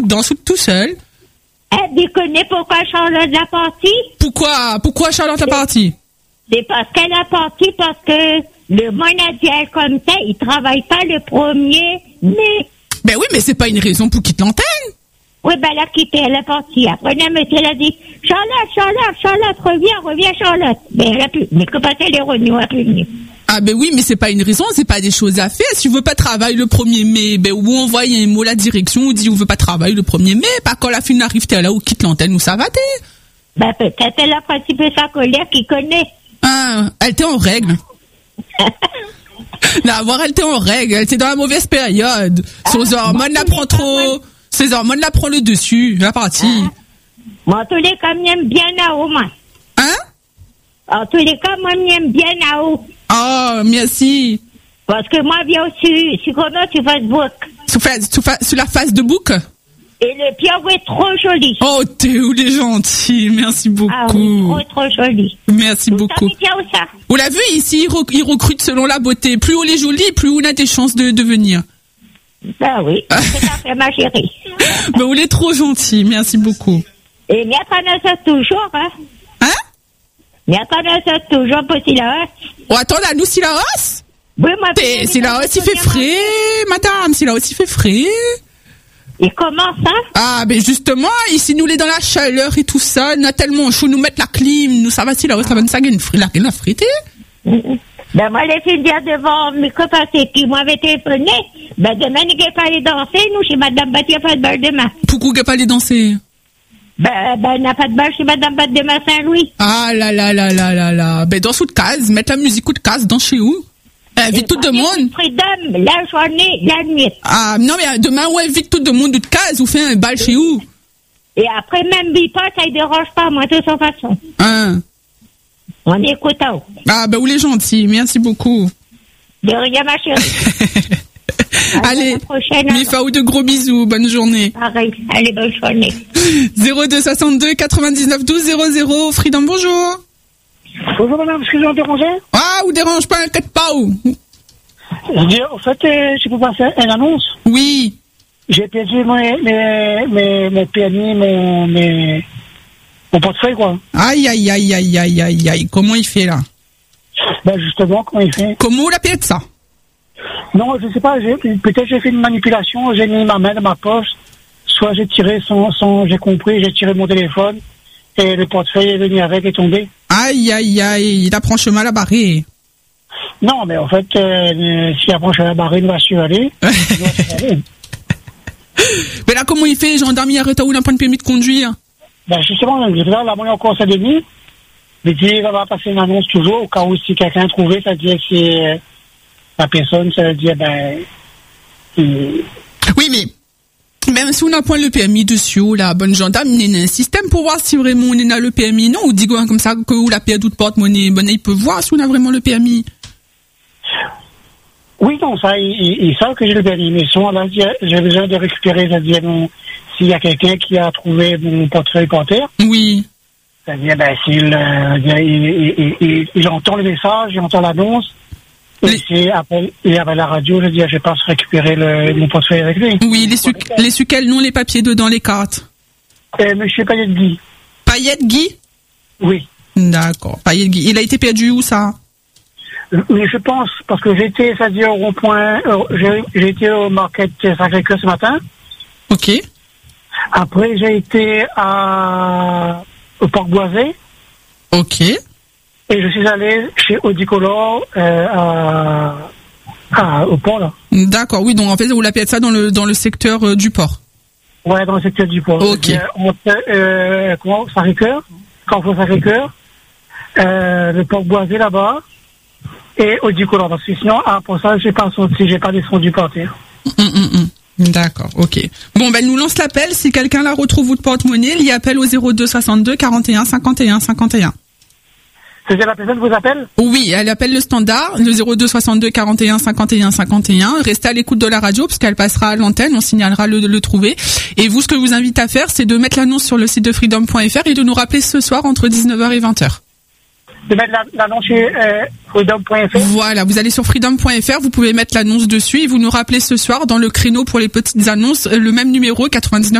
danse tout seul. Tu connais pourquoi Charlotte l'a partie? Pourquoi Charlotte l'a partie? C'est parce qu'elle a parti parce que le monadial comme ça, il travaille pas le 1er mai. Ben oui, mais c'est pas une raison pour quitter l'antenne. Oui, ben elle a quitté, elle est partie. Après, la monsieur, elle a dit, Charlotte, reviens, Charlotte. Mais elle a plus, mais que passer les revenus, elle a plus venir. Ah ben oui, mais c'est pas une raison, c'est pas des choses à faire. Si tu veux pas travailler le 1er mai, ben où on envoie un mot à la direction, on dit on veut pas travailler le 1er mai, pas quand la fin arrive, t'es là ou quitte l'antenne, où ça va t'es. Ben peut-être elle a participé sa colère qui connaît. Ah, elle était en règle. Non, voir elle était en règle, elle était dans la mauvaise période. Ses hormones la prend trop, ses hormones la prend le dessus, la partie. Moi, en tous les cas, j'aime bien là-haut, moi. Hein? En tous les cas, moi, j'aime bien là-haut. Oh, merci. Parce que moi, viens sur comment tu Facebook. Sur la face de bouc? Et le pion est trop joli. Oh, Théo, il est gentil. Merci beaucoup. Ah oui, trop joli. Merci beaucoup. Ça. On l'a vu ici, il recrute selon la beauté. Plus on est joli, plus on a des chances de venir. Ben oui, c'est ça fait ma chérie. Ben, on est trop gentil. Merci beaucoup. Et m'y attendez ça toujours, hein? Hein? M'y attendez ça toujours pour Silaos. Oh, attends, là, nous, Silaos? Oui, moi, Silaos, il fait frais, madame. Silaos, il fait frais. Et comment ça? Ah, ben justement, ici, nous, on est dans la chaleur et tout ça. On a tellement chaud, nous mettre la clim. Nous, ça va, Silaos, ça va nous saguer la frité. Ben, moi, les filles dire devant mes copains, qui m'avaient téléphoné. Ben, demain, il n'est pas aller danser, nous, chez Madame Bat, il n'y a pas de balle demain. Pourquoi il n'y a pas aller danser? Ben, il n'y a pas de balle chez Madame Bat demain Saint-Louis. Ah là. Ben, dans sous de case, mettre la musique ou de case, dans chez où? Invite tout le monde. Freedom, la journée, la nuit. Ah, non, mais demain, on invite tout le monde de case ou fait un bal chez où? Et après, même Bipa, ça ne dérange pas, moi, de toute façon. Hein? On écoute à où? Ah, ben, vous les gentils. Merci beaucoup. De rien, ma chérie. Allez, Mifaou, de gros bisous. Bonne journée. Pareil. Allez, bonne journée. 02 62 99 12 00. Freedom, bonjour. Bonjour madame, excusez-moi de déranger. Ah, vous dérange pas, inquiète pas. Je dis, en fait, je peux passer une annonce. Oui. J'ai perdu mes PMI, mon portefeuille, quoi. Aïe. Comment il fait, là? Ben, justement, comment il fait? Comment on l'appelle ça? Non, je sais pas, peut-être j'ai fait une manipulation, j'ai mis ma main dans ma poche, soit j'ai tiré j'ai compris, j'ai tiré mon téléphone, et le portefeuille est venu avec et tombé. Aïe, il apprend chemin à la barrer. Non, mais en fait, si apprend chemin à la barrer, il va aller. Mais là, comment il fait? Les gendarmes, ils arrêtent où il n'a pas de permis de conduire? Ben, justement, là, la moyenne encore, ça demi. Mais il va passer une annonce toujours, au cas où si quelqu'un a trouvé, ça veut dire que c'est la personne, ça veut dire, Oui, mais même si on n'a point le permis dessus, la bonne gendarme, il y a un système pour voir si vraiment on a le permis. Non, on dit comme ça que ou la perdu de porte-monnaie, il peut voir si on a vraiment le permis. Oui, non, ça, ils savent que j'ai le permis, mais souvent, là, j'ai besoin de récupérer, c'est-à-dire, s'il y a quelqu'un qui a trouvé mon portefeuille par terre. Oui. C'est-à-dire, il entend le message, il entend l'annonce. Et après la radio, je dis, je passe récupérer mon portefeuille avec lui. Oui, les su quel nom, les papiers dedans, les cartes? Monsieur Payette Guy. Payette Guy? Oui. D'accord, Payette Guy. Il a été perdu où, ça? Mais je pense, parce que j'étais, c'est-à-dire au rond-point, j'ai été au market Sacré-Cœur ce matin. Ok. Après, j'ai été au Parc Boisé. Ok. Et je suis allé chez Audicolor au port, là. D'accord, oui, donc en fait, vous l'appelez ça dans le secteur du port. Ouais, dans le secteur du port. Ok. Sacré-Cœur, Carrefour Sacré-Cœur, le Parc Boisé là-bas, et Audicolor, parce que sinon, pour ça, j'ai pas descendu par terre. D'accord, ok. Bon, ben, nous lance l'appel. Si quelqu'un la retrouve votre porte-monnaie, il y appelle au 02 62 41 51 51. C'est-à-dire la personne vous appelle? Oui, elle appelle le standard, le 02 62 41 51 51. Restez à l'écoute de la radio, parce qu'elle passera à l'antenne, on signalera le trouver. Et vous, ce que je vous invite à faire, c'est de mettre l'annonce sur le site de freedom.fr et de nous rappeler ce soir entre 19h et 20h. De mettre l'annonce sur freedom.fr. Voilà, vous allez sur freedom.fr, vous pouvez mettre l'annonce dessus et vous nous rappelez ce soir dans le créneau pour les petites annonces, le même numéro 99.